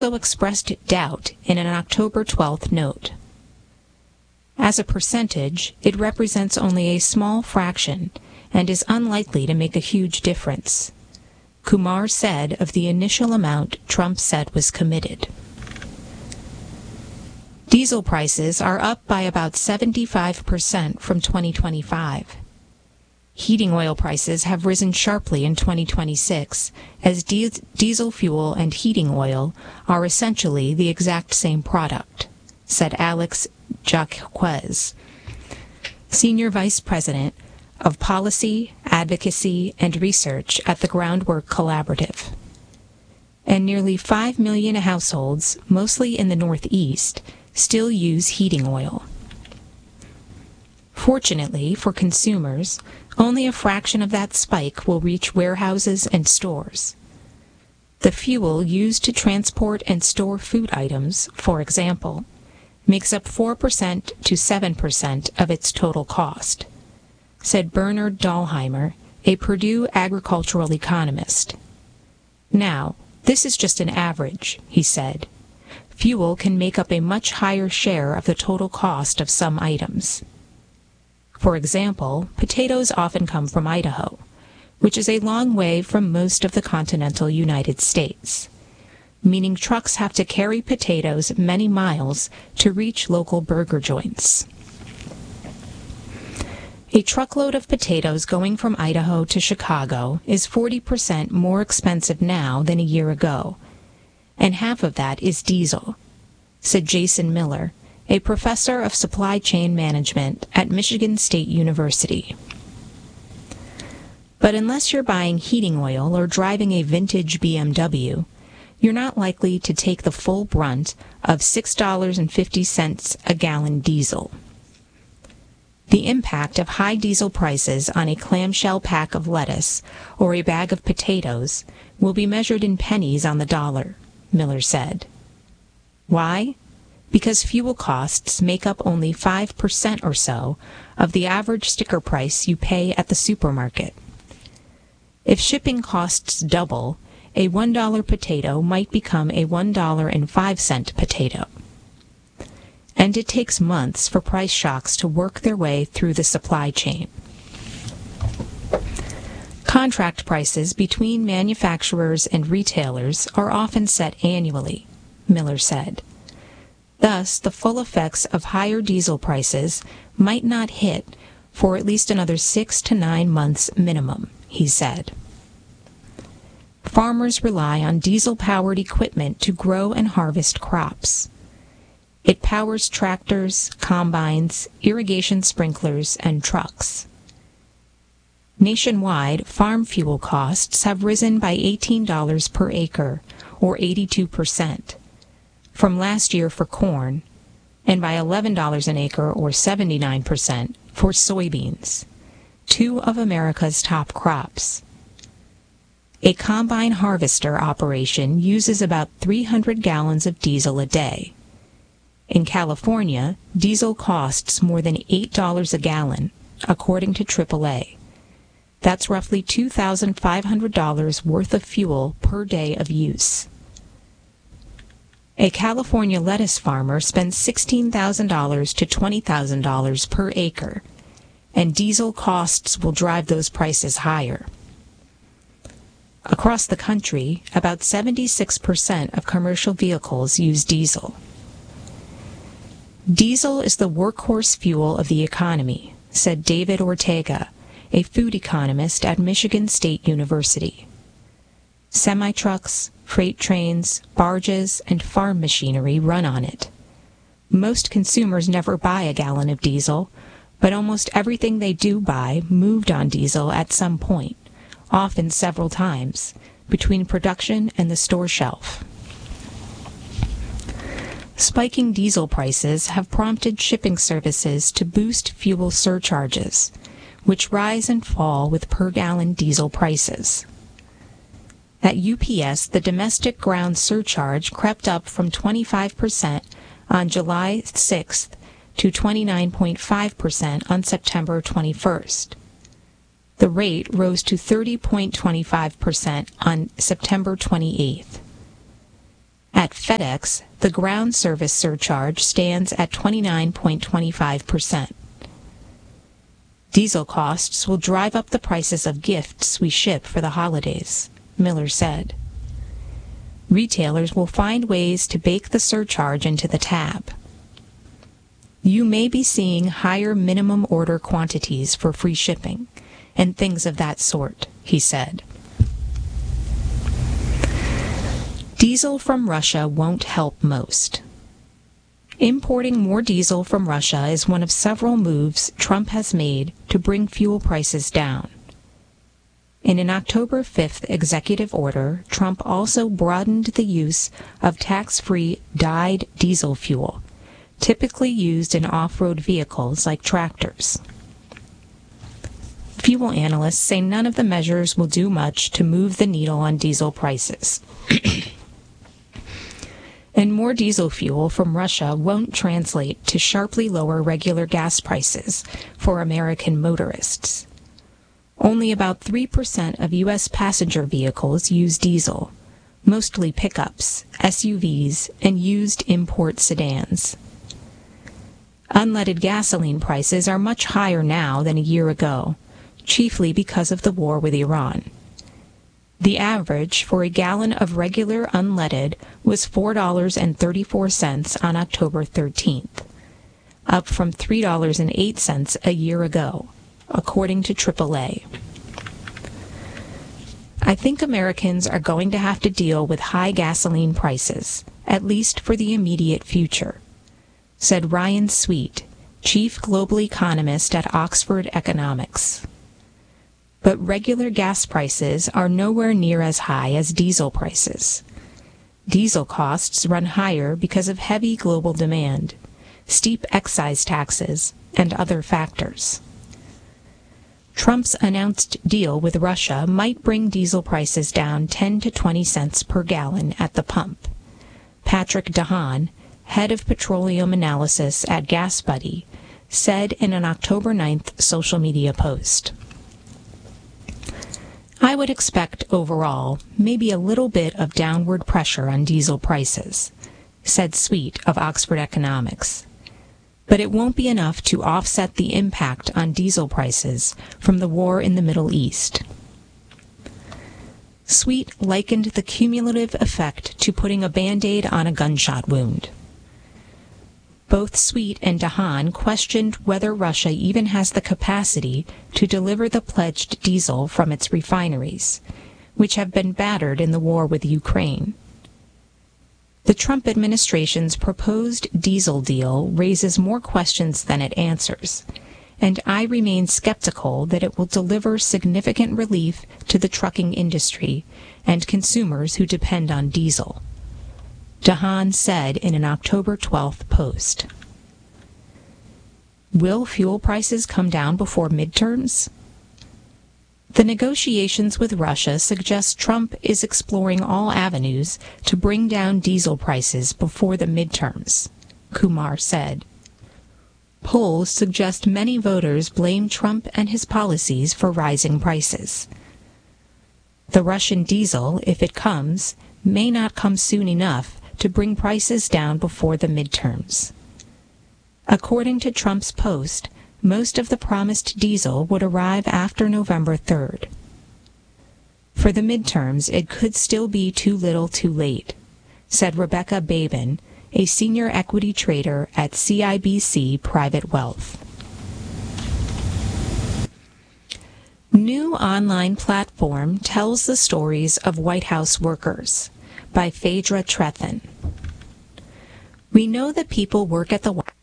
expressed doubt in an October 12th note. As a percentage, it represents only a small fraction and is unlikely to make a huge difference, Kumar said of the initial amount Trump said was committed. Diesel prices are up by about 75% from 2025. Heating oil prices have risen sharply in 2026, as diesel fuel and heating oil are essentially the exact same product, said Alex Jaquez, Senior Vice President of Policy, Advocacy, and Research at the Groundwork Collaborative. And nearly 5 million households, mostly in the Northeast, still use heating oil. Fortunately for consumers, only a fraction of that spike will reach warehouses and stores. The fuel used to transport and store food items, for example, makes up 4% to 7% of its total cost, said Bernard Dahlheimer, a Purdue agricultural economist. Now, this is just an average, he said. Fuel can make up a much higher share of the total cost of some items. For example, potatoes often come from Idaho, which is a long way from most of the continental United States, meaning trucks have to carry potatoes many miles to reach local burger joints. A truckload of potatoes going from Idaho to Chicago is 40% more expensive now than a year ago, and half of that is diesel, said Jason Miller, a professor of supply chain management at Michigan State University. But unless you're buying heating oil or driving a vintage BMW, you're not likely to take the full brunt of $6.50 a gallon diesel. The impact of high diesel prices on a clamshell pack of lettuce or a bag of potatoes will be measured in pennies on the dollar, Miller said. Why? Because fuel costs make up only 5% or so of the average sticker price you pay at the supermarket. If shipping costs double, a $1 potato might become a $1.05 potato. And it takes months for price shocks to work their way through the supply chain. Contract prices between manufacturers and retailers are often set annually, Miller said. Thus, the full effects of higher diesel prices might not hit for at least another 6 to 9 months minimum, he said. Farmers rely on diesel-powered equipment to grow and harvest crops. It powers tractors, combines, irrigation sprinklers, and trucks. Nationwide, farm fuel costs have risen by $18 per acre, or 82%, from last year for corn, and by $11 an acre, or 79%, for soybeans, two of America's top crops. A combine harvester operation uses about 300 gallons of diesel a day. In California, diesel costs more than $8 a gallon, according to AAA. That's roughly $2,500 worth of fuel per day of use. A California lettuce farmer spends $16,000 to $20,000 per acre, and diesel costs will drive those prices higher. Across the country, about 76% of commercial vehicles use diesel. Diesel is the workhorse fuel of the economy, said David Ortega, a food economist at Michigan State University. Semi-trucks, freight trains, barges, and farm machinery run on it. Most consumers never buy a gallon of diesel, but almost everything they do buy moved on diesel at some point, often several times, between production and the store shelf. Spiking diesel prices have prompted shipping services to boost fuel surcharges, which rise and fall with per-gallon diesel prices. At UPS, the domestic ground surcharge crept up from 25% on July 6th to 29.5% on September 21st. The rate rose to 30.25% on September 28th. At FedEx, the ground service surcharge stands at 29.25%. Diesel costs will drive up the prices of gifts we ship for the holidays, Miller said. Retailers will find ways to bake the surcharge into the tab. You may be seeing higher minimum order quantities for free shipping and things of that sort, he said. Diesel from Russia won't help most. Importing more diesel from Russia is one of several moves Trump has made to bring fuel prices down. In an October 5th executive order, Trump also broadened the use of tax-free dyed diesel fuel, typically used in off-road vehicles like tractors. Fuel analysts say none of the measures will do much to move the needle on diesel prices. And more diesel fuel from Russia won't translate to sharply lower regular gas prices for American motorists. Only about 3% of U.S. passenger vehicles use diesel, mostly pickups, SUVs, and used import sedans. Unleaded gasoline prices are much higher now than a year ago, chiefly because of the war with Iran. The average for a gallon of regular unleaded was $4.34 on October 13th, up from $3.08 a year ago, according to AAA. I think Americans are going to have to deal with high gasoline prices, at least for the immediate future, said Ryan Sweet, chief global economist at Oxford Economics. But regular gas prices are nowhere near as high as diesel prices. Diesel costs run higher because of heavy global demand, steep excise taxes, and other factors. Trump's announced deal with Russia might bring diesel prices down 10 to 20 cents per gallon at the pump. Patrick DeHaan, head of petroleum analysis at GasBuddy, said in an October 9th social media post. I would expect overall maybe a little bit of downward pressure on diesel prices, said Sweet of Oxford Economics. But it won't be enough to offset the impact on diesel prices from the war in the Middle East. Sweet likened the cumulative effect to putting a Band-Aid on a gunshot wound. Both Sweet and DeHaan questioned whether Russia even has the capacity to deliver the pledged diesel from its refineries, which have been battered in the war with Ukraine. The Trump administration's proposed diesel deal raises more questions than it answers, and I remain skeptical that it will deliver significant relief to the trucking industry and consumers who depend on diesel, DeHaan said in an October 12th post. Will fuel prices come down before midterms? The negotiations with Russia suggest Trump is exploring all avenues to bring down diesel prices before the midterms, Kumar said. Polls suggest many voters blame Trump and his policies for rising prices. The Russian diesel, if it comes, may not come soon enough to bring prices down before the midterms. According to Trump's post, most of the promised diesel would arrive after November 3rd. For the midterms, it could still be too little too late, said Rebecca Babin, a senior equity trader at CIBC Private Wealth. New online platform tells the stories of White House workers, by Phaedra Trethen. We know that people work at the